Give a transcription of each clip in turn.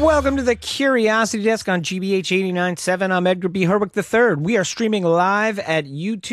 Welcome to the Curiosity Desk on GBH 89.7. I'm Edgar B. Herwick III. We are streaming live at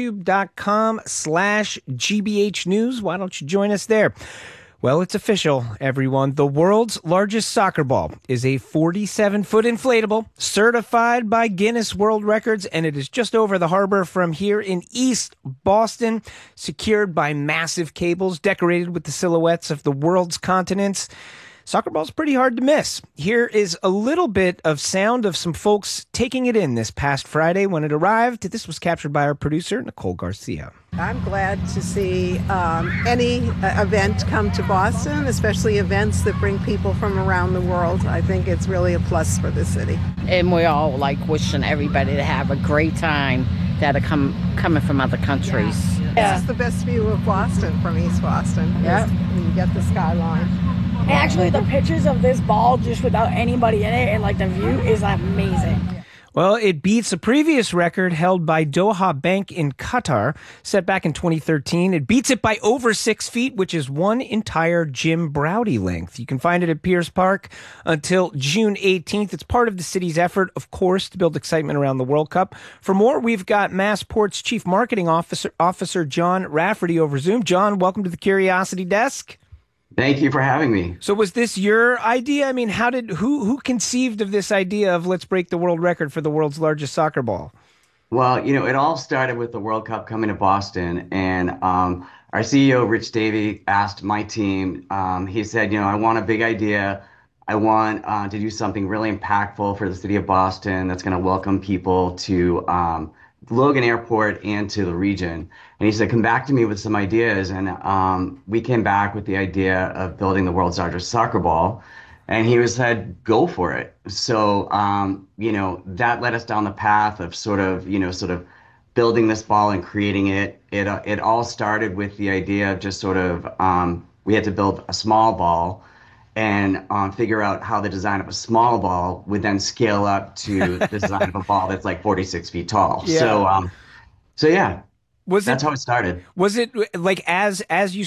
youtube.com/GBH News. Why don't you join us there? Well, it's official, everyone. The world's largest soccer ball is a 47-foot inflatable, certified by Guinness World Records, and it is just over the harbor from here in East Boston, secured by massive cables, decorated with the silhouettes of the world's continents. Soccer ball's pretty hard to miss. Here is a little bit of sound of some folks taking it in this past Friday when it arrived. This was captured by our producer, Nicole Garcia. I'm glad to see any event come to Boston, especially events that bring people from around the world. I think it's really a plus for the city. And we're all wishing everybody to have a great time that are coming from other countries. Yeah. This is the best view of Boston from East Boston. Yeah. You get the skyline. Actually, the pictures of this ball just without anybody in it and the view is amazing. Well, it beats a previous record held by Doha Bank in Qatar, set back in 2013. It beats it by over 6 feet, which is one entire Jim Browdy length. You can find it at Pierce Park until June 18th. It's part of the city's effort, of course, to build excitement around the World Cup. For more, we've got Massport's Chief Marketing Officer John Rafferty over Zoom. John, welcome to the Curiosity Desk. Thank you for having me. So was this your idea? I mean, who conceived of this idea of let's break the world record for the world's largest soccer ball? Well, it all started with the World Cup coming to Boston, and our CEO, Rich Davey, asked my team, he said, I want a big idea. I want to do something really impactful for the city of Boston that's going to welcome people to Logan Airport and to the region. And he said, come back to me with some ideas. And we came back with the idea of building the world's largest soccer ball. And he said, go for it. So, that led us down the path of sort of building this ball and creating it. It all started with the idea of just we had to build a small ball and figure out how the design of a small ball would then scale up to the design of a ball that's 46 feet tall. Yeah. So yeah. That's how it started. Was it as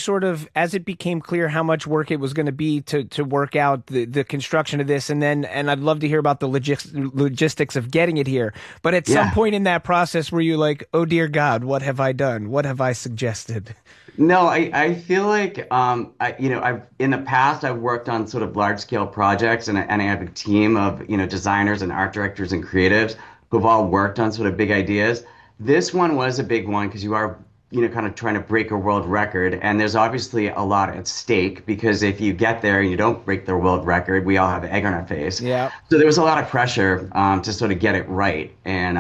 it became clear how much work it was going to be to work out the construction of this, and I'd love to hear about the logistics of getting it here. But at some point in that process, were you like, oh dear God, what have I done? What have I suggested? No, I feel like I've in the past I've worked on sort of large scale projects, and I have a team of designers and art directors and creatives who've all worked on sort of big ideas. This one was a big one because you are, kind of trying to break a world record. And there's obviously a lot at stake because if you get there and you don't break the world record, we all have egg on our face. Yeah. So there was a lot of pressure to sort of get it right. And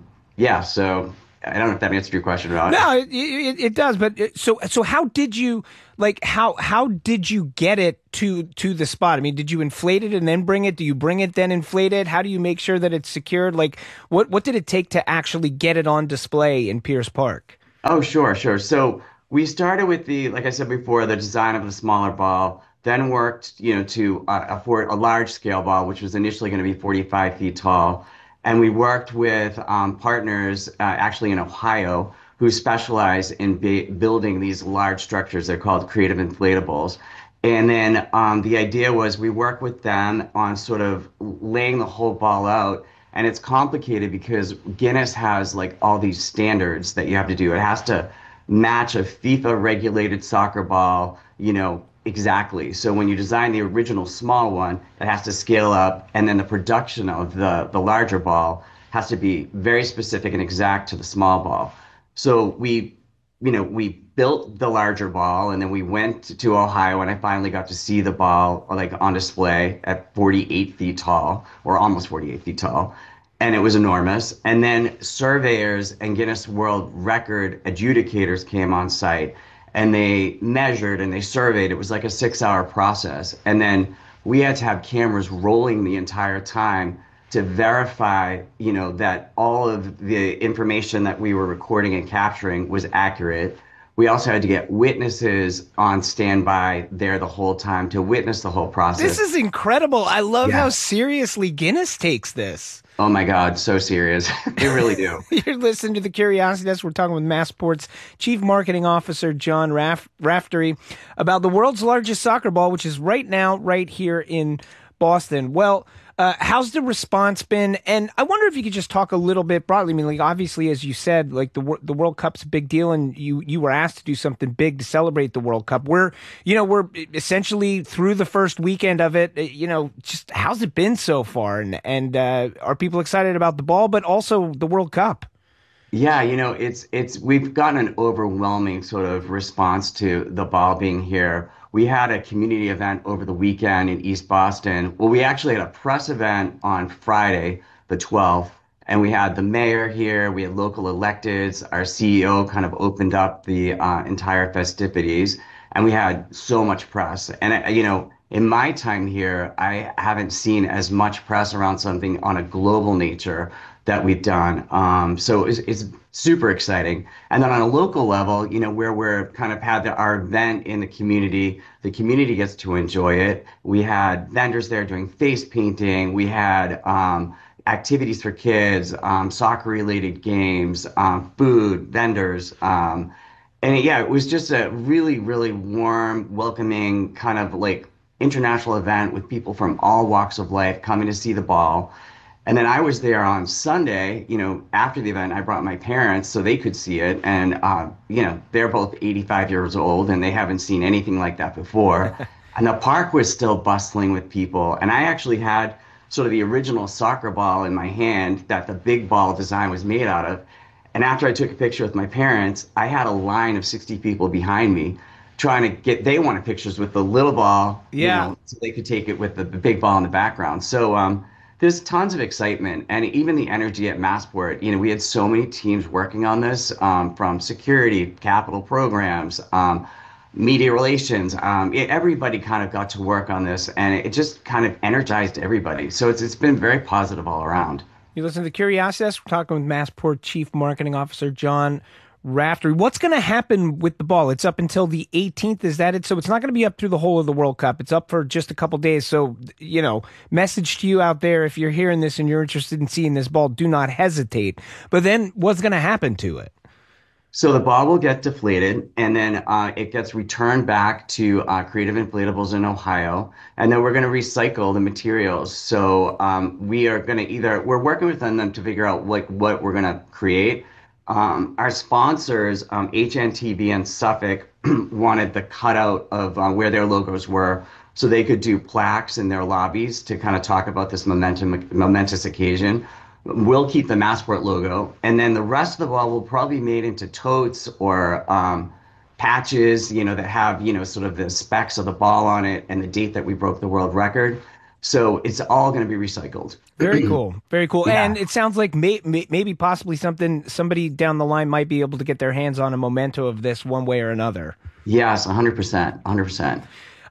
so I don't know if that answered your question or not. No, it does. But so how did you how did you get it to the spot? I mean, did you inflate it and then bring it? Do you bring it then inflate it? How do you make sure that it's secured? What did it take to actually get it on display in Pierce Park? Oh, sure. So we started with like I said before, the design of the smaller ball. Then worked, to afford a large scale ball, which was initially going to be 45 feet tall. And we worked with partners actually in Ohio who specialize in building these large structures. They're called creative inflatables. And then the idea was we work with them on sort of laying the whole ball out. And it's complicated because Guinness has all these standards that you have to do. It has to match a FIFA regulated soccer ball, exactly. So when you design the original small one, it has to scale up, and then the production of the larger ball has to be very specific and exact to the small ball. So we built the larger ball, and then we went to Ohio, and I finally got to see the ball on display at 48 feet tall, or almost 48 feet tall. And it was enormous. And then surveyors and Guinness World Record adjudicators came on site, and they measured and they surveyed. It was like a 6-hour process. And then we had to have cameras rolling the entire time to verify, that all of the information that we were recording and capturing was accurate. We also had to get witnesses on standby there the whole time to witness the whole process. This is incredible. I love how seriously Guinness takes this. Oh my God, so serious. They really do. You're listening to The Curiosity Desk. We're talking with Massport's Chief Marketing Officer, John Rafferty, about the world's largest soccer ball, which is right now, right here in Boston. Well, how's the response been? And I wonder if you could just talk a little bit broadly. I mean, like obviously, as you said, like the World Cup's a big deal, and you were asked to do something big to celebrate the World Cup. We're essentially through the first weekend of it. Just how's it been so far? And are people excited about the ball, but also the World Cup? Yeah, it's we've gotten an overwhelming sort of response to the ball being here. We had a community event over the weekend in East Boston. Well, we actually had a press event on Friday, the 12th, and we had the mayor here, we had local electeds, our CEO kind of opened up the entire festivities, and we had so much press. And in my time here, I haven't seen as much press around something on a global nature that we've done. So it's super exciting. And then on a local level, where we're kind of had our event in the community gets to enjoy it. We had vendors there doing face painting. We had activities for kids, soccer related games, food, vendors. And yeah, it was just a really, really warm, welcoming kind of like international event with people from all walks of life coming to see the ball. And then I was there on Sunday, after the event, I brought my parents so they could see it. And, they're both 85 years old and they haven't seen anything like that before. And the park was still bustling with people. And I actually had sort of the original soccer ball in my hand that the big ball design was made out of. And after I took a picture with my parents, I had a line of 60 people behind me they wanted pictures with the little ball, so they could take it with the big ball in the background. So, there's tons of excitement and even the energy at Massport. We had so many teams working on this, from security, capital programs, media relations. Everybody kind of got to work on this and it just kind of energized everybody. So it's been very positive all around. You listen to Curiositas. We're talking with Massport Chief Marketing Officer John Raftery. What's going to happen with the ball? It's up until the 18th. Is that it? So it's not going to be up through the whole of the World Cup. It's up for just a couple days. So, message to you out there, if you're hearing this and you're interested in seeing this ball, do not hesitate. But then what's going to happen to it? So the ball will get deflated and then it gets returned back to Creative Inflatables in Ohio. And then we're going to recycle the materials. So we are going to we're working with them to figure out what we're going to create. Our sponsors, HNTB and Suffolk, wanted the cutout of where their logos were so they could do plaques in their lobbies to kind of talk about this momentous occasion. We'll keep the Massport logo, and then the rest of the ball will probably be made into totes or patches, that have, sort of the specs of the ball on it and the date that we broke the world record. So it's all going to be recycled. Very cool. Very cool. Yeah. And it sounds like maybe possibly somebody down the line might be able to get their hands on a memento of this one way or another. Yes, 100%. 100%.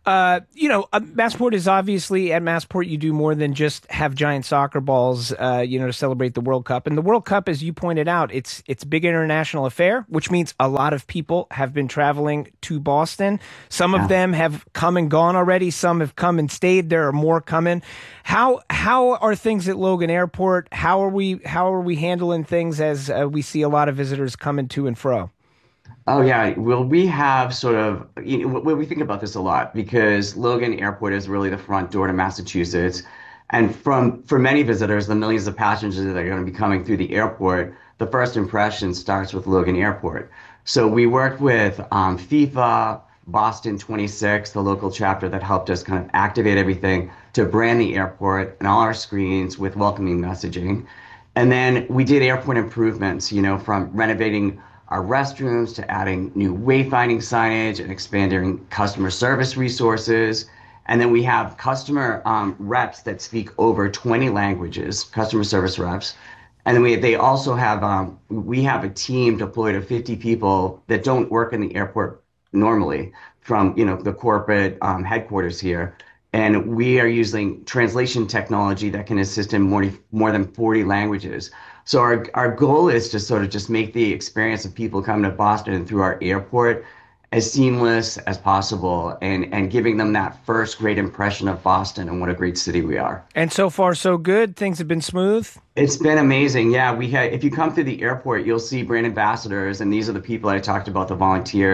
Massport is obviously, at Massport, you do more than just have giant soccer balls, to celebrate the World Cup. And the World Cup, as you pointed out, it's a big international affair, which means a lot of people have been traveling to Boston. Some of them have come and gone already. Some have come and stayed. There are more coming. How are things at Logan Airport? How are we handling things as we see a lot of visitors coming to and fro? Oh yeah, well we have sort of, we think about this a lot because Logan Airport is really the front door to Massachusetts. And for many visitors, the millions of passengers that are going to be coming through the airport, the first impression starts with Logan Airport. So we worked with FIFA, Boston 26, the local chapter that helped us kind of activate everything to brand the airport and all our screens with welcoming messaging. And then we did airport improvements, from renovating our restrooms to adding new wayfinding signage and expanding customer service resources. And then we have customer reps that speak over 20 languages, customer service reps. And then they also have, we have a team deployed of 50 people that don't work in the airport normally from, the corporate headquarters here. And we are using translation technology that can assist in more than 40 languages. So our goal is to sort of just make the experience of people coming to Boston and through our airport as seamless as possible and giving them that first great impression of Boston and what a great city we are. And so far, so good? Things have been smooth? It's been amazing. Yeah, if you come through the airport, you'll see brand ambassadors, and these are the people I talked about, the volunteers.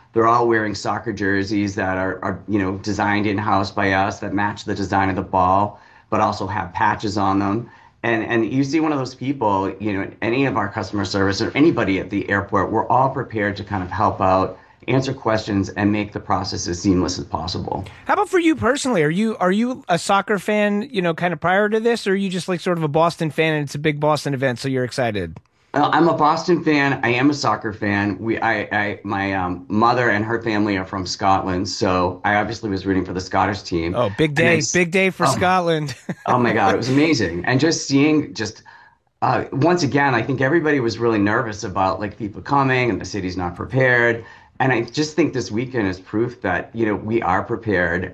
They're all wearing soccer jerseys that are designed in-house by us that match the design of the ball, but also have patches on them. And you see one of those people, any of our customer service or anybody at the airport, we're all prepared to kind of help out, answer questions, and make the process as seamless as possible. How about for you personally? Are you a soccer fan, kind of prior to this, or are you just like sort of a Boston fan and it's a big Boston event, so you're excited? I'm a Boston fan. I am a soccer fan. My mother and her family are from Scotland, so I obviously was rooting for the Scottish team. Oh, big day for Scotland. Oh my God, it was amazing. And just seeing once again, I think everybody was really nervous about like people coming and the city's not prepared. And I just think this weekend is proof that, we are prepared,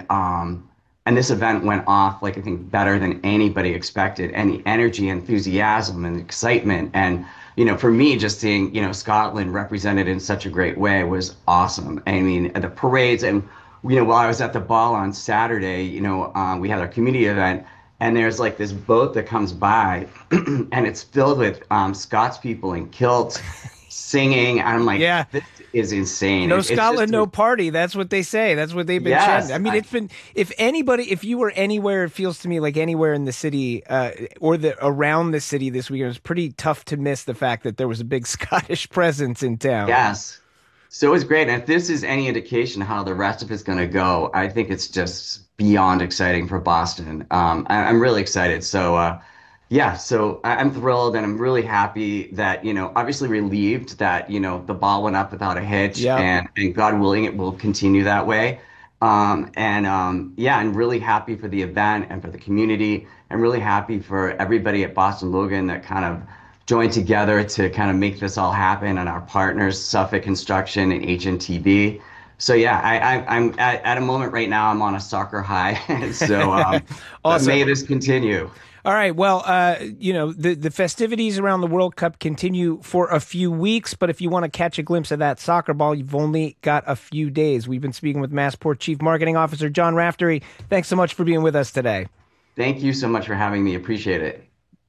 and this event went off, like, I think better than anybody expected. And the energy, enthusiasm, and excitement. And, for me, just seeing, Scotland represented in such a great way was awesome. I mean, the parades and, while I was at the ball on Saturday, we had our community event, and there's like this boat that comes by and it's filled with Scots people in kilts singing. And I'm like, yeah, this is insane. No Scotland, no party. That's what they say. That's what they've been chanting. I mean, it's been, if you were anywhere, it feels to me like anywhere in the city or around the city this weekend, it was pretty tough to miss the fact that there was a big Scottish presence in town. Yes. So it was great. And if this is any indication how the rest of it's going to go, I think it's just beyond exciting for Boston. I'm really excited. So, so I'm thrilled and I'm really happy that, obviously relieved that, the ball went up without a hitch, and God willing, it will continue that way. I'm really happy for the event and for the community. I'm really happy for everybody at Boston Logan that kind of joined together to kind of make this all happen, and our partners, Suffolk Construction and HNTB. So I'm at a moment right now, I'm on a soccer high. So awesome. May this continue. All right. Well, the festivities around the World Cup continue for a few weeks, but if you want to catch a glimpse of that soccer ball, you've only got a few days. We've been speaking with Massport Chief Marketing Officer John Raftery. Thanks so much for being with us today. Thank you so much for having me. Appreciate it.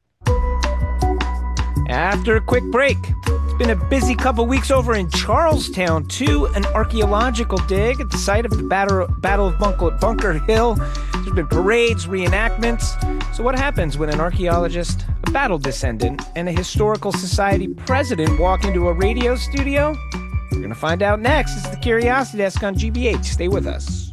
After a quick break, it's been a busy couple weeks over in Charlestown, too. An archaeological dig at the site of the Battle of Bunker Hill. There's been parades, reenactments. So what happens when an archaeologist, a battle descendant, and a historical society president walk into a radio studio? We're going to find out next. It's the Curiosity Desk on GBH. Stay with us.